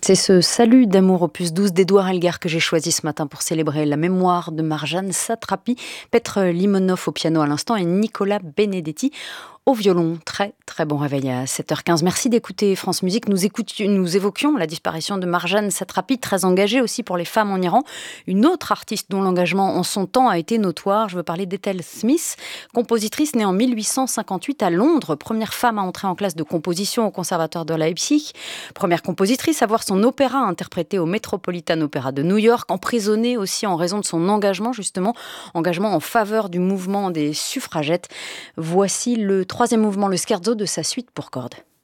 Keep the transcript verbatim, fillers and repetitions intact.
C'est ce Salut d'amour opus douze d'Édouard Elgar que j'ai choisi ce matin pour célébrer la mémoire de Marjane Satrapi, Petr Limonov au piano à l'instant et Nicolas Benedetti au violon. Très très bon réveil à sept heures quinze. Merci d'écouter France Musique. Nous, écoutions, nous évoquions la disparition de Marjane Satrapi, très engagée aussi pour les femmes en Iran. Une autre artiste dont l'engagement en son temps a été notoire. Je veux parler d'Ethel Smith, compositrice née en mille huit cent cinquante-huit à Londres, première femme à entrer en classe de composition au conservatoire de Leipzig, première compositrice à voir son opéra interprété au Metropolitan Opera de New York, emprisonnée aussi en raison de son engagement, justement, engagement en faveur du mouvement des suffragettes. Voici le troisième mouvement, le scherzo de sa suite pour cordes.